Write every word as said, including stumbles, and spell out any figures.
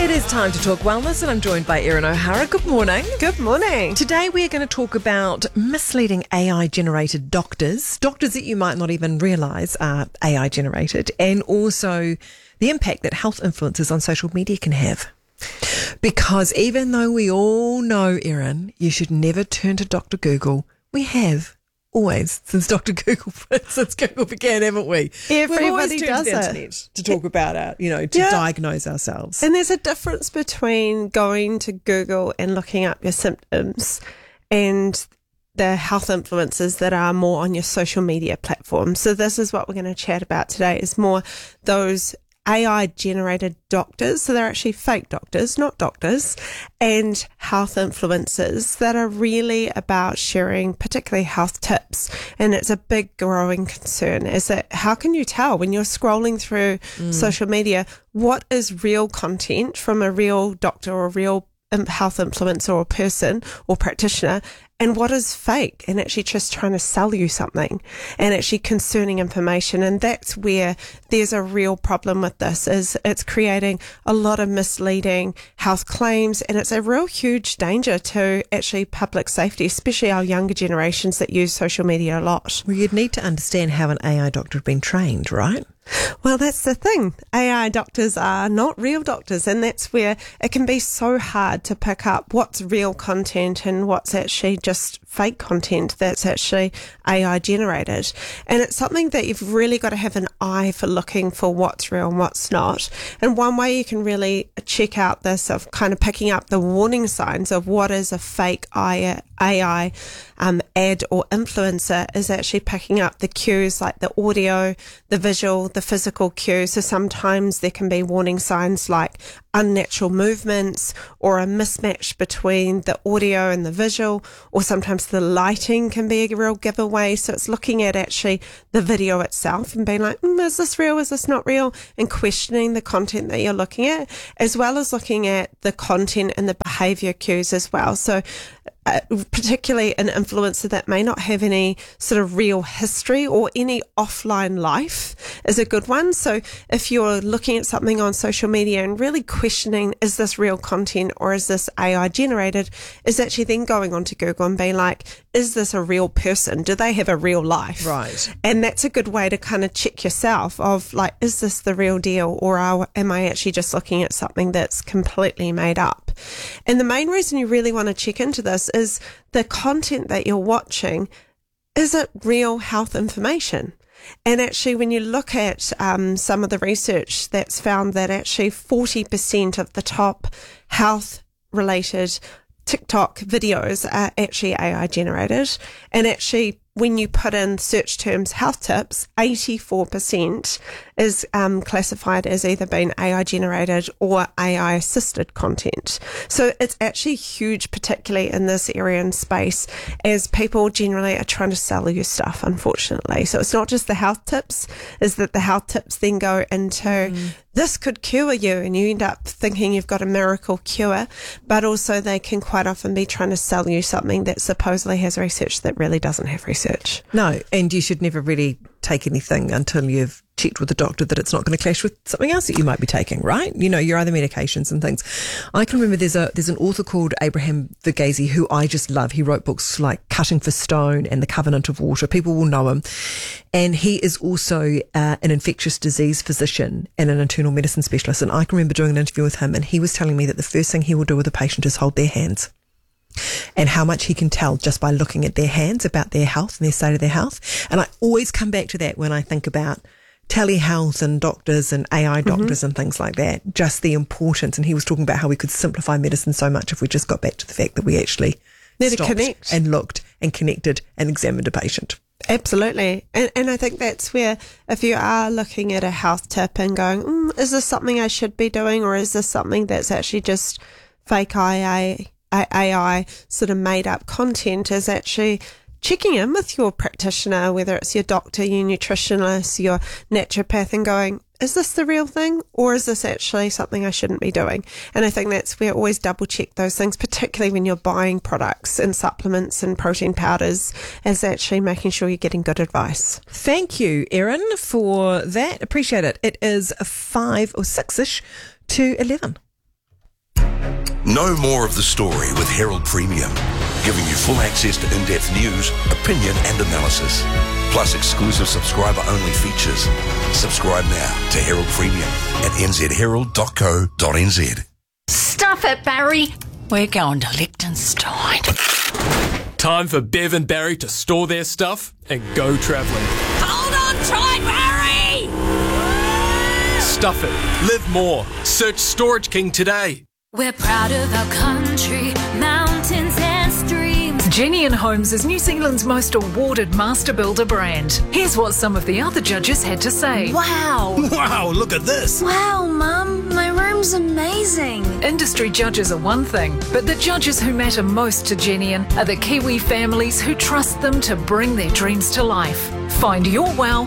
It is time to talk wellness, and I'm joined by Erin O'Hara. Good morning. Good morning. Today we are going to talk about misleading A I-generated doctors, doctors that you might not even realise are A I-generated, and also the impact that health influencers on social media can have. Because even though we all know, Erin, you should never turn to Doctor Google, we have. Always, since Doctor Google, since Google began, haven't we? Everybody We've always turned does to the it. internet to talk about our, you know, to Yeah. diagnose ourselves. And there's a difference between going to Google and looking up your symptoms and the health influencers that are more on your social media platforms. So this is what we're going to chat about today, is more those A I-generated doctors, so they're actually fake doctors, not doctors, and health influencers that are really about sharing particularly health tips. And it's a big growing concern, is that how can you tell when you're scrolling through mm. social media what is real content from a real doctor or a real health influencer or person or practitioner, and what is fake and actually just trying to sell you something and actually concerning information. And that's where there's a real problem with this, is it's creating a lot of misleading health claims, and it's a real huge danger to actually public safety, especially our younger generations that use social media a lot. Well, you'd need to understand how an A I doctor had been trained, right? Well, that's the thing. A I doctors are not real doctors, and that's where it can be so hard to pick up what's real content and what's actually just fake content that's actually A I generated. And it's something that you've really got to have an eye for, looking for what's real and what's not. And one way you can really check out this, of kind of picking up the warning signs of what is a fake A I um, ad or influencer, is actually picking up the cues like the audio, the visual, the physical cues. So sometimes there can be warning signs like unnatural movements or a mismatch between the audio and the visual, or sometimes the lighting can be a real giveaway. So it's looking at actually the video itself and being like, mm, is this real? Is this not real? And questioning the content that you're looking at, as well as looking at the content and the behavior cues as well. So Uh, particularly an influencer that may not have any sort of real history or any offline life is a good one. So if you're looking at something on social media and really questioning, is this real content or is this A I generated, is actually then going onto Google and being like, is this a real person? Do they have a real life? Right. And that's a good way to kind of check yourself of like, is this the real deal, or are, am I actually just looking at something that's completely made up? And the main reason you really want to check into this is the content that you're watching. Is it real health information? And actually, when you look at um, some of the research that's found that actually forty percent of the top health related TikTok videos are actually A I generated. And actually, when you put in search terms health tips, eighty-four percent is um, classified as either being A I generated or A I assisted content. So it's actually huge, particularly in this area and space, as people generally are trying to sell you stuff, unfortunately. So it's not just the health tips, is that the health tips then go into mm. this could cure you, and you end up thinking you've got a miracle cure, but also they can quite often be trying to sell you something that supposedly has research that really doesn't have research. No, and you should never really take anything until you've checked with the doctor that it's not going to clash with something else that you might be taking, right? You know, your other medications and things. I can remember there's a there's an author called Abraham Verghese who I just love. He wrote books like Cutting for Stone and The Covenant of Water. People will know him. And he is also uh, an infectious disease physician and an internal medicine specialist. And I can remember doing an interview with him, and he was telling me that the first thing he will do with a patient is hold their hands, and how much he can tell just by looking at their hands about their health and their state of their health. And I always come back to that when I think about telehealth and doctors and A I doctors mm-hmm. and things like that, just the importance. And he was talking about how we could simplify medicine so much if we just got back to the fact that we actually Need stopped to connect. and looked and connected and examined a patient. Absolutely. And, and I think that's where, if you are looking at a health tip and going, mm, is this something I should be doing, or is this something that's actually just fake A I, A I sort of made up content, is actually checking in with your practitioner, whether it's your doctor, your nutritionist, your naturopath, and going, is this the real thing, or is this actually something I shouldn't be doing? And I think that's where always double check those things, particularly when you're buying products and supplements and protein powders, is actually making sure you're getting good advice. Thank you, Erin, for that. Appreciate it. It is five or six-ish to eleven. Know more of the story with Herald Premium, giving you full access to in-depth news, opinion and analysis, plus exclusive subscriber-only features. Subscribe now to Herald Premium at n z herald dot co dot n z. Stuff it, Barry. We're going to Liechtenstein. Time for Bev and Barry to store their stuff and go travelling. Hold on tight, Barry! Stuff it. Live more. Search Storage King today. We're proud of our country, mountains and streams. Genian Homes is New Zealand's most awarded master builder brand. Here's what some of the other judges had to say. Wow! Wow, look at this. Wow, Mum, my room's amazing. Industry judges are one thing, but the judges who matter most to Genian are the Kiwi families who trust them to bring their dreams to life. Find your wow